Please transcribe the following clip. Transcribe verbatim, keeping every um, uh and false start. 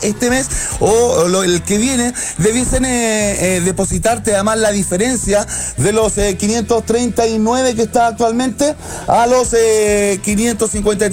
este mes o lo, el que viene, debiesen eh, eh, depositarte además la diferencia de los eh, quinientos treinta y nueve que está actualmente a los eh, quinientos cincuenta y